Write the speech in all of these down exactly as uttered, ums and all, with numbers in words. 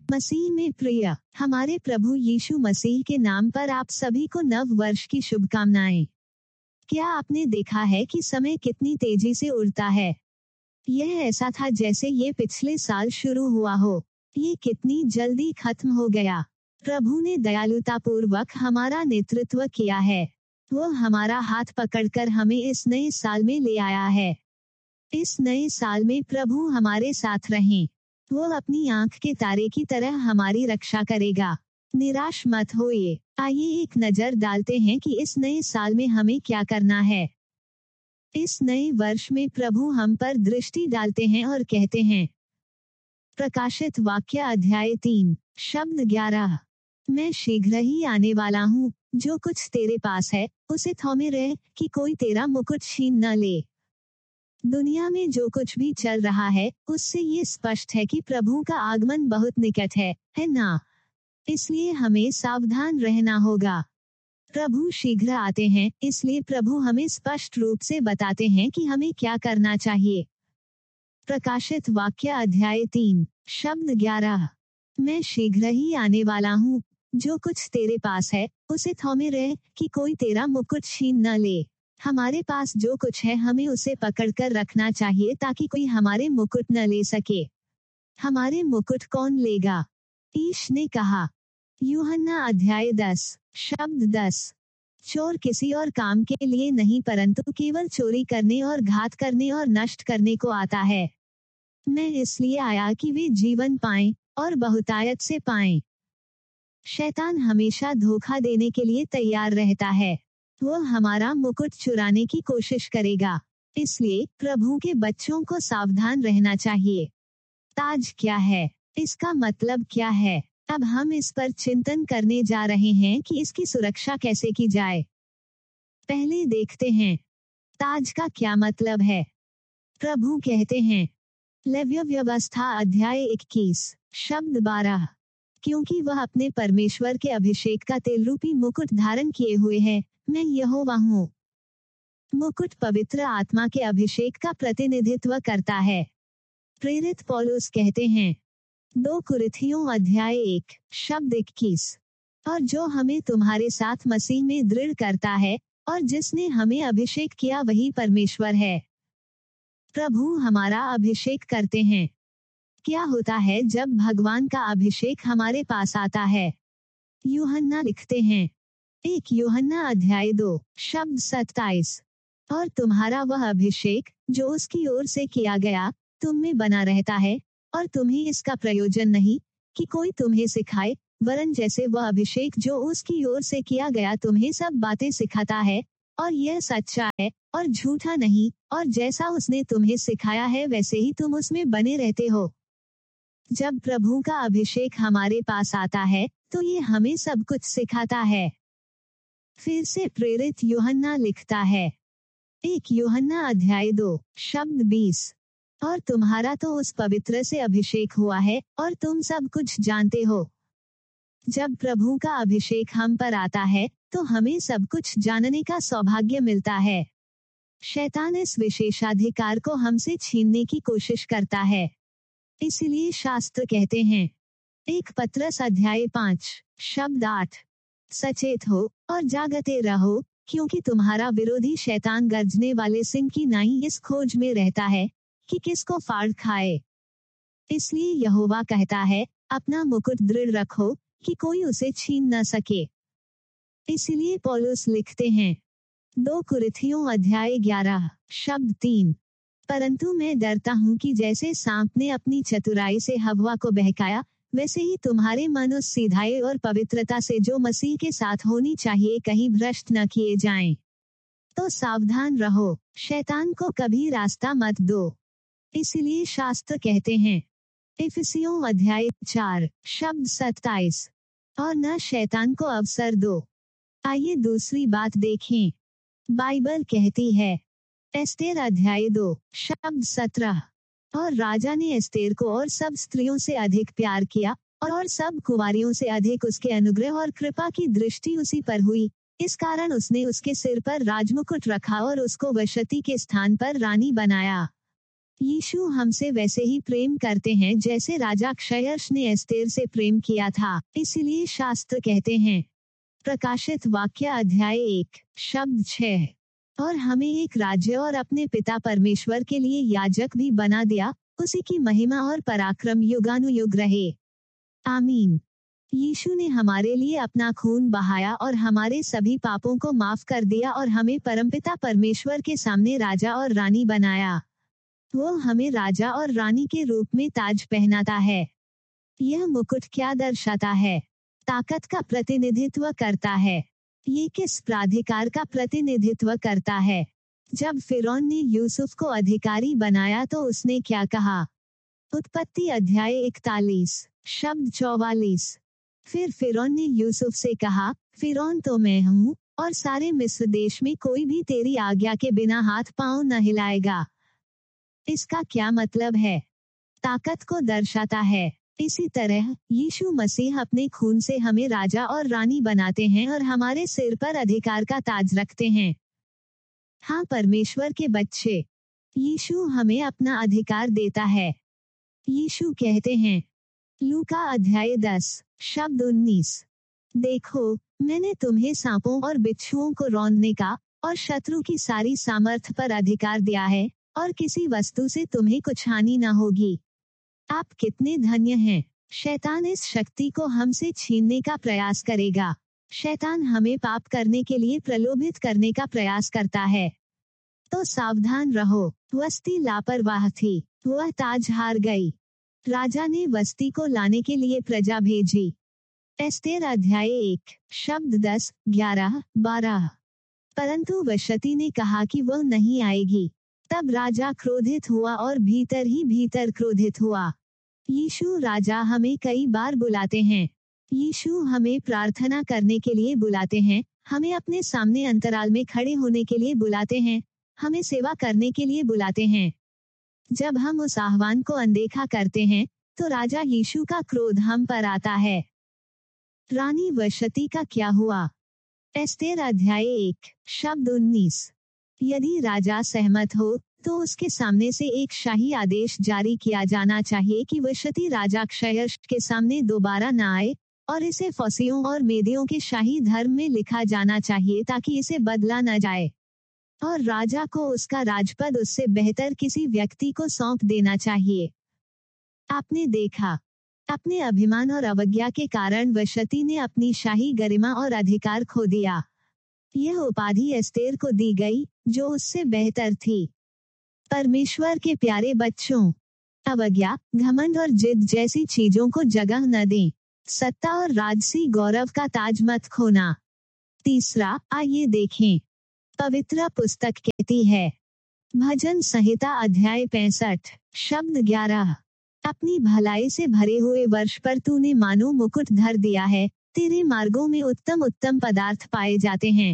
मसीह में प्रिय, हमारे प्रभु यीशु मसीह के नाम पर आप सभी को नव वर्ष की शुभकामनाएं। क्या आपने देखा है कि समय कितनी तेजी से उड़ता है? यह ऐसा था जैसे ये पिछले साल शुरू हुआ हो। ये कितनी जल्दी खत्म हो गया। प्रभु ने दयालुतापूर्वक हमारा नेतृत्व किया है। वो हमारा हाथ पकड़कर हमें इस नए साल में ले आया है। इस नए साल में प्रभु हमारे साथ रहें। वो अपनी आंख के तारे की तरह हमारी रक्षा करेगा। निराश मत होइए। आइए एक नजर डालते हैं कि इस नए साल में हमें क्या करना है। इस नए वर्ष में प्रभु हम पर दृष्टि डालते हैं और कहते हैं। प्रकाशित वाक्य अध्याय तीन शब्द ग्यारह। मैं शीघ्र ही आने वाला हूँ। जो कुछ तेरे पास है उसे थामे रह कि कोई तेरा मुकुट छीन न ले। दुनिया में जो कुछ भी चल रहा है उससे ये स्पष्ट है कि प्रभु का आगमन बहुत निकट है, है ना? इसलिए हमें सावधान रहना होगा। प्रभु शीघ्र आते हैं, इसलिए प्रभु हमें स्पष्ट रूप से बताते हैं कि हमें क्या करना चाहिए। प्रकाशित वाक्य अध्याय तीन शब्द ग्यारह। मैं शीघ्र ही आने वाला हूँ। जो कुछ तेरे पास है उसे थामे रह कि कोई तेरा मुकुट छीन न ले। हमारे पास जो कुछ है हमें उसे पकड़कर रखना चाहिए ताकि कोई हमारे मुकुट न ले सके। हमारे मुकुट कौन लेगा? ईश ने कहा। यूहन्ना अध्याय दस शब्द दस। चोर किसी और काम के लिए नहीं परंतु केवल चोरी करने और घात करने और नष्ट करने को आता है। मैं इसलिए आया कि वे जीवन पाएं और बहुतायत से पाएं। शैतान हमेशा धोखा देने के लिए तैयार रहता है। वो हमारा मुकुट चुराने की कोशिश करेगा। इसलिए प्रभु के बच्चों को सावधान रहना चाहिए। ताज क्या है? इसका मतलब क्या है? अब हम इस पर चिंतन करने जा रहे हैं कि इसकी सुरक्षा कैसे की जाए। पहले देखते हैं ताज का क्या मतलब है। प्रभु कहते हैं लेव्य व्यवस्था अध्याय इक्कीस शब्द बारह। क्योंकि वह अपने परमेश्वर के अभिषेक का तेल रूपी मुकुट धारण किए हुए है, मैं यहोवा हूँ। मुकुट पवित्र आत्मा के अभिषेक का प्रतिनिधित्व करता है। प्रेरित पौलुस कहते हैं दो कुरिन्थियों अध्याय एक शब्द इक्कीस। और जो हमें तुम्हारे साथ मसीह में दृढ़ करता है और जिसने हमें अभिषेक किया वही परमेश्वर है। प्रभु हमारा अभिषेक करते हैं। क्या होता है जब भगवान का अभिषेक हमारे पास आता है? यूहन्ना लिखते हैं एक यूहन्ना अध्याय दो शब्द सत्ताईस। और तुम्हारा वह अभिषेक जो उसकी ओर से किया गया तुम में बना रहता है और तुम्हें इसका प्रयोजन नहीं कि कोई तुम्हें सिखाए, वरन जैसे वह अभिषेक जो उसकी ओर से किया गया तुम्हें सब बातें सिखाता है और यह सच्चा है और झूठा नहीं, और जैसा उसने तुम्हें सिखाया है वैसे ही तुम उसमें बने रहते हो। जब प्रभु का अभिषेक हमारे पास आता है तो ये हमें सब कुछ सिखाता है। फिर से प्रेरित यूहन्ना लिखता है एक यूहन्ना अध्याय दो शब्द बीस। और तुम्हारा तो उस पवित्र से अभिषेक हुआ है और तुम सब कुछ जानते हो। जब प्रभु का अभिषेक हम पर आता है तो हमें सब कुछ जानने का सौभाग्य मिलता है। शैतान इस विशेषाधिकार को हमसे छीनने की कोशिश करता है। इसलिए शास्त्र कहते हैं एक पत्रस अध्याय पाँच शब्द आठ। सचेत हो और जागते रहो, क्योंकि तुम्हारा विरोधी शैतान गरजने वाले सिंह की नाई इस खोज में रहता है कि किसको फाड़ खाए। इसलिए यहोवा कहता है अपना मुकुट दृढ़ रखो कि कोई उसे छीन न सके। इसलिए पौलुस लिखते हैं दो कुरिन्थियों अध्याय ग्यारह शब्द तीन। परंतु मैं डरता हूँ कि जैसे सांप ने अपनी चतुराई से हव्वा को बहकाया, वैसे ही तुम्हारे मन उस सीधाई और पवित्रता से जो मसीह के साथ होनी चाहिए कहीं भ्रष्ट न किए जाएं। तो सावधान रहो, शैतान को कभी रास्ता मत दो। इसलिए शास्त्र कहते हैं इफिसियों अध्याय चार शब्द सत्ताईस। और न शैतान को अवसर दो। आइए दूसरी बात देखें। बाइबल कहती है एस्तेर अध्याय दो शब्द सत्रह। और राजा ने एस्तेर को और सब स्त्रियों से अधिक प्यार किया और, और सब कुंवारियों से अधिक उसके अनुग्रह और कृपा की दृष्टि उसी पर हुई। इस कारण उसने उसके सिर पर राजमुकुट रखा और उसको वशती के स्थान पर रानी बनाया। यीशु हमसे वैसे ही प्रेम करते हैं जैसे राजा क्षयर्ष ने एस्तेर से प्रेम किया था, इसलिए शास्त्र कहते हैं। प्रकाशित वाक्य अध्याय एक शब्द छह। और हमें एक राज्य और अपने पिता परमेश्वर के लिए याजक भी बना दिया, उसी की महिमा और पराक्रम युगानुयुग रहे। आमीन। यीशु ने हमारे लिए अपना खून बहाया और हमारे सभी पापों को माफ कर दिया और हमें परमपिता परमेश्वर के सामने राजा और रानी बनाया। वो हमें राजा और रानी के रूप में ताज पहनाता है। यह मुकुट क्या दर्शाता है? ताकत का प्रतिनिधित्व करता है। ये किस प्राधिकार का प्रतिनिधित्व करता है? जब फिरौन ने यूसुफ को अधिकारी बनाया तो उसने क्या कहा? उत्पत्ति अध्याय इकतालीस शब्द चौवालीस। फिर फिरौन ने यूसुफ से कहा, फिरौन तो मैं हूँ, और सारे मिस्र देश में कोई भी तेरी आज्ञा के बिना हाथ पांव न हिलाएगा। इसका क्या मतलब है? ताकत को दर्शाता है। इसी तरह यीशु मसीह अपने खून से हमें राजा और रानी बनाते हैं और हमारे सिर पर अधिकार का ताज रखते हैं। हाँ, परमेश्वर के बच्चे, यीशु हमें अपना अधिकार देता है। यीशु कहते हैं, लूका अध्याय दस शब्द उन्नीस, देखो, मैंने तुम्हें सांपों और बिच्छुओं को रौंदने का और शत्रु की सारी सामर्थ पर अधिकार दिया है, और किसी वस्तु से तुम्हें कुछ हानि न होगी। आप कितने धन्य हैं। शैतान इस शक्ति को हमसे छीनने का प्रयास करेगा। शैतान हमें पाप करने के लिए प्रलोभित करने का प्रयास करता है। तो सावधान रहो। वस्ती लापरवाह थी, वह ताज हार गई। राजा ने वस्ती को लाने के लिए प्रजा भेजी। एस्तेर अध्याय एक शब्द दस ग्यारह बारह। परंतु वशती ने कहा कि वह नहीं आएगी। तब राजा क्रोधित हुआ और भीतर ही भीतर क्रोधित हुआ। यीशु राजा हमें कई बार बुलाते हैं। यीशु हमें प्रार्थना करने के लिए बुलाते हैं, हमें अपने सामने अंतराल में खड़े होने के लिए बुलाते हैं, हमें सेवा करने के लिए बुलाते हैं। जब हम उस आह्वान को अनदेखा करते हैं, तो राजा यीशु का क्रोध हम पर आता है। रानी वशती का क्या हुआ? एस्तेर अध्याय एक शब्द उन्नीस। यदि राजा सहमत हो तो उसके सामने से एक शाही आदेश जारी किया जाना चाहिए कि वशती राजा क्षयर्ष के सामने दोबारा न आए, और इसे फौसियों और मेदियों के शाही धर्म में लिखा जाना चाहिए ताकि इसे बदला न जाए, और राजा को उसका राजपद उससे बेहतर किसी व्यक्ति को सौंप देना चाहिए। आपने देखा, अपने अभिमान और अवज्ञा के कारण वशती ने अपनी शाही गरिमा और अधिकार खो दिया। यह उपाधि एस्तेर को दी गई, जो उससे बेहतर थी। परमेश्वर के प्यारे बच्चों, अवज्ञा, घमंड और जिद जैसी चीजों को जगह न दें। सत्ता और राजसी गौरव का ताज मत खोना। तीसरा, आइए देखें। पवित्र पुस्तक कहती है, भजन संहिता अध्याय पैंसठ शब्द ग्यारह। अपनी भलाई से भरे हुए वर्ष पर तूने मानो मुकुट धर दिया है, तेरे मार्गों में उत्तम उत्तम पदार्थ पाए जाते हैं।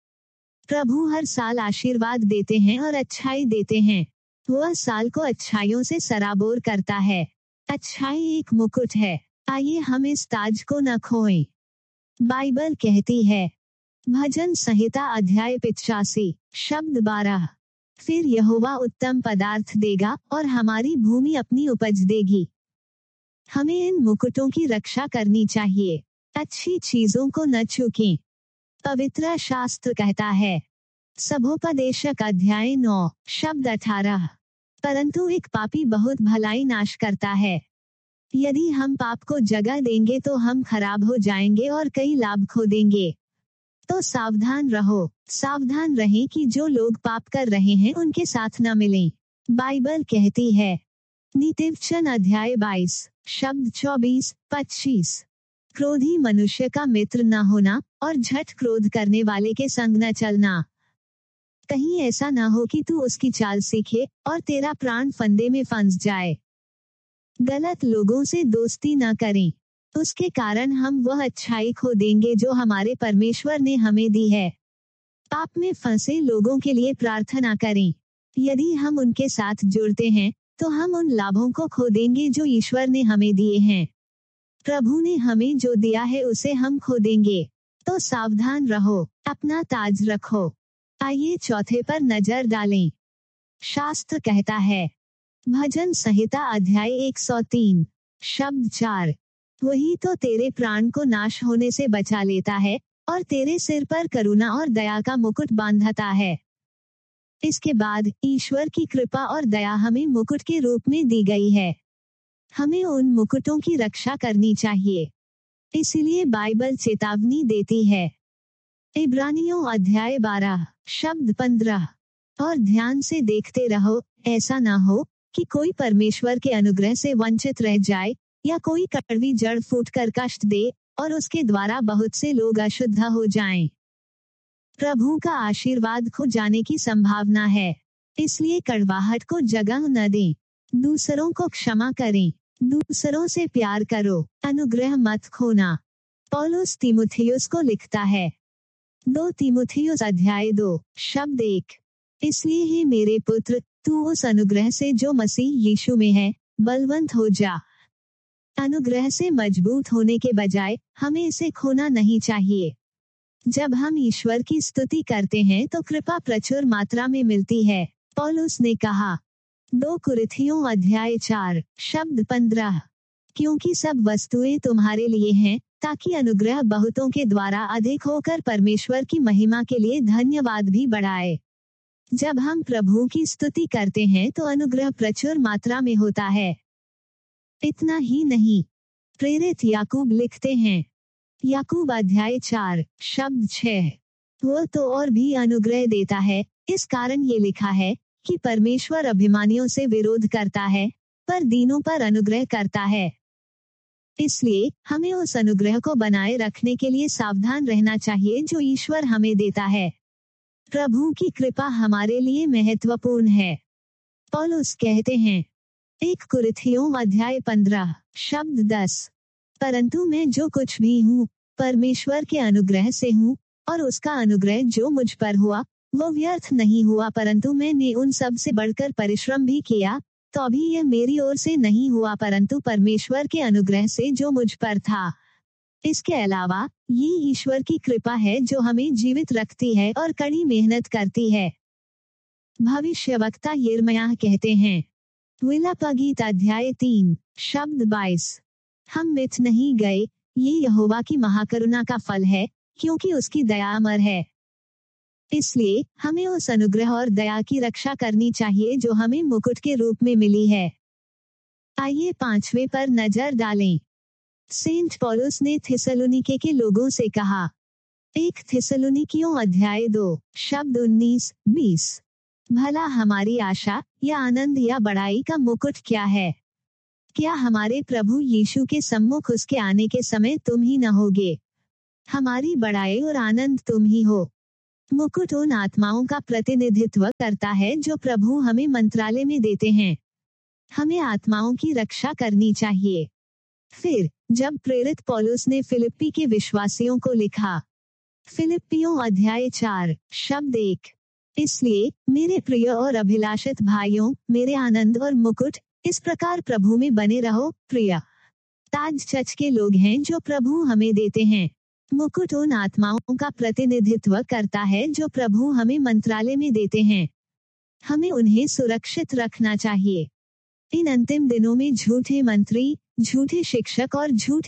प्रभु हर साल आशीर्वाद देते हैं और अच्छाई देते हैं। वह साल को अच्छाइयों से सराबोर करता है। अच्छाई एक मुकुट है, आइए हम इस ताज को न खोएं। बाइबल कहती है, भजन संहिता अध्याय पिचासी शब्द बारह, फिर यहोवा उत्तम पदार्थ देगा और हमारी भूमि अपनी उपज देगी। हमें इन मुकुटों की रक्षा करनी चाहिए। अच्छी चीजों को न चूकें। पवित्र शास्त्र कहता है, सभोपदेशक अध्याय नौ शब्द अठारह, परंतु एक पापी बहुत भलाई नाश करता है। यदि हम पाप को जगह देंगे तो हम खराब हो जाएंगे और कई लाभ खो देंगे। तो सावधान रहो, सावधान रहें कि जो लोग पाप कर रहे हैं उनके साथ न मिलें। बाइबल कहती है, नीतिवचन अध्याय बाईस शब्द चौबीस पच्चीस, क्रोधी मनुष्य का मित्र न होना और झट क्रोध करने वाले के संग न चलना। कहीं ऐसा न हो कि तू उसकी चाल सीखे और तेरा प्राण फंदे में फंस जाए। गलत लोगों से दोस्ती न करें, उसके कारण हम वह अच्छाई खो देंगे जो हमारे परमेश्वर ने हमें दी है। पाप में फंसे लोगों के लिए प्रार्थना करें। यदि हम उनके साथ जुड़ते हैं तो हम उन लाभों को खो देंगे जो ईश्वर ने हमें दिए हैं। प्रभु ने हमें जो दिया है उसे हम खो देंगे। तो सावधान रहो, अपना ताज रखो। आइए चौथे पर नजर डालें। शास्त्र कहता है, भजन संहिता अध्याय एक सौ तीन शब्द चार। वही तो तेरे प्राण को नाश होने से बचा लेता है और तेरे सिर पर करुणा और दया का मुकुट बांधता है। इसके बाद ईश्वर की कृपा और दया हमें मुकुट के रूप में दी गई है। हमें उन मुकुटों की रक्षा करनी चाहिए। इसलिए बाइबल चेतावनी देती है। इब्रानियों अध्याय बारह शब्द पंद्रह। और ध्यान से देखते रहो, ऐसा ना हो कि कोई परमेश्वर के अनुग्रह से वंचित रह जाए या कोई कड़वी जड़ फूटकर कष्ट दे और उसके द्वारा बहुत से लोग अशुद्ध हो जाएं। प्रभु का आशीर्वाद खो जाने की संभावना है, इसलिए कड़वाहट को जगह न दें। दूसरों को क्षमा करें, दूसरों से प्यार करो, अनुग्रह मत खोना। पौलुस तीमुथियुस को लिखता है। दो तीमुथियुस अध्याय दो शब्द एक। इसलिए ही मेरे पुत्र, तू उस अनुग्रह से जो मसीह यीशु में है बलवंत हो जा। अनुग्रह से मजबूत होने के बजाय हमें इसे खोना नहीं चाहिए। जब हम ईश्वर की स्तुति करते हैं तो कृपा प्रचुर मात्रा में मिलती है। पौलुस ने कहा, दो कुरिन्थियों अध्याय चार शब्द पंद्रह, क्योंकि सब वस्तुएं तुम्हारे लिए हैं, ताकि अनुग्रह बहुतों के द्वारा अधिक होकर परमेश्वर की महिमा के लिए धन्यवाद भी बढ़ाए। जब हम प्रभु की स्तुति करते हैं तो अनुग्रह प्रचुर मात्रा में होता है। इतना ही नहीं, प्रेरित याकूब लिखते हैं। याकूब अध्याय चार शब्द छह, वो तो और भी अनुग्रह देता है। इस कारण ये लिखा है कि परमेश्वर अभिमानियों से विरोध करता है पर दीनों पर अनुग्रह करता है। इसलिए हमें उस अनुग्रह को बनाए रखने के लिए सावधान रहना चाहिए जो ईश्वर हमें देता है। प्रभु की कृपा हमारे लिए महत्वपूर्ण है। पौलुस कहते हैं, एक कुरिन्थियों अध्याय पंद्रह शब्द दस, परंतु मैं जो कुछ भी हूँ परमेश्वर के अनुग्रह से हूँ, और उसका अनुग्रह जो मुझ पर हुआ वो व्यर्थ नहीं हुआ, परंतु मैंने उन सब से बढ़कर परिश्रम भी किया, तो अभी यह मेरी ओर से नहीं हुआ परंतु परमेश्वर के अनुग्रह से जो मुझ पर था। इसके अलावा ये ईश्वर की कृपा है जो हमें जीवित रखती है और कड़ी मेहनत करती है। भविष्यवक्ता यिर्मयाह कहते हैं। विलापगीत अध्याय तीन शब्द बाईस, हम मिट नहीं गए, ये यहोवा की महाकरुणा का फल है, क्योंकि उसकी दया अमर है। इसलिए हमें उस अनुग्रह और दया की रक्षा करनी चाहिए जो हमें मुकुट के रूप में मिली है। आइए पांचवे पर नजर डालें। सेंट पौलुस ने थिस्सलुनीके के लोगों से कहा। एक थिस्सलुनीकियों अध्याय दो शब्द उन्नीस बीस, भला हमारी आशा या आनंद या बड़ाई का मुकुट क्या है? क्या हमारे प्रभु यीशु के सम्मुख उसके आने के समय तुम ही न होगे? हमारी बड़ाई और आनंद तुम ही हो। मुकुट उन आत्माओं का प्रतिनिधित्व करता है जो प्रभु हमें मंत्रालय में देते हैं। हमें आत्माओं की रक्षा करनी चाहिए। फिर जब प्रेरित पौलुस ने फिलिप्पी के विश्वासियों को लिखा, फिलिप्पियों अध्याय चार शब्द एक, इसलिए मेरे प्रिय और अभिलाषित भाइयों, मेरे आनंद और मुकुट, इस प्रकार प्रभु में बने रहो। प्रिय ताज चच के लोग हैं जो प्रभु हमें देते हैं। मुकुट उन आत्माओं का प्रतिनिधित्व करता है जो प्रभु हमें मंत्रालय में देते हैं। हमें उन्हें सुरक्षित रखना चाहिए। इन अंतिम दिनों में झूठे मंत्री, झूठे शिक्षक और झूठे